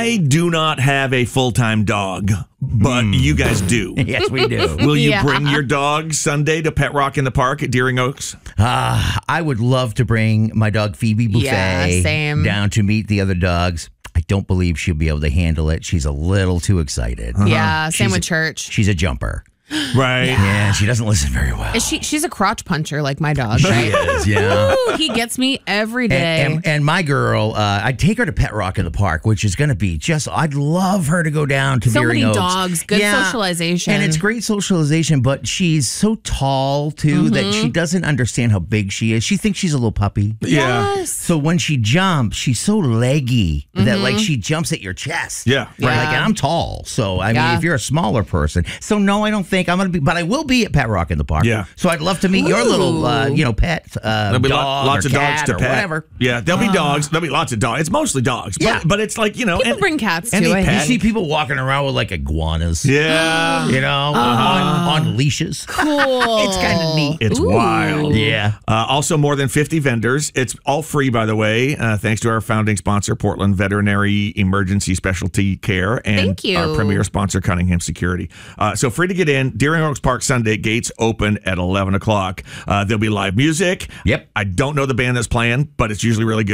I do not have a full-time dog, but you guys do. Yes, we do. Will you bring your dog Sunday to Pet Rock in the Park at Deering Oaks? I would love to bring my dog Phoebe Buffet down to meet the other dogs. I don't believe she'll be able to handle it. She's a little too excited. Yeah, same with Church. She's a jumper. Right. Yeah, she doesn't listen very well. She's a crotch puncher like my dog, right? She is, yeah. Ooh, he gets me every day. And my girl, I'd take her to Pet Rock in the Park, which is going to be I'd love her to go down to Deering Oaks. So many dogs, good socialization. And it's great socialization, but she's so tall, too, that she doesn't understand how big she is. She thinks she's a little puppy. Yeah. Yes. So when she jumps, she's so leggy that, like, she jumps at your chest. Yeah. Right. Like, and I'm tall. So, I mean, if you're a smaller person. So, no, I don't think I'm going to be, but I will be at Pet Rock in the Park. Yeah. So I'd love to meet your little, pet, There'll be dog lots or of dogs cat to or pet. whatever. Yeah, there'll be dogs. There'll be lots of dogs. It's mostly dogs. Yeah. But it's like, People bring cats to any it. You pet. see people walking around with like iguanas. Yeah. You know, on leashes. Cool. It's kind of neat. It's wild. Yeah. Also, more than 50 vendors. It's all free, by the way, thanks to our founding sponsor, Portland Veterinary Emergency Specialty Care, and Thank you. our premier sponsor, Cunningham Security. So free to get in. Deering Oaks Park Sunday, gates open at 11 o'clock. There'll be live music. Yep. I don't know the band that's playing, but it's usually really good.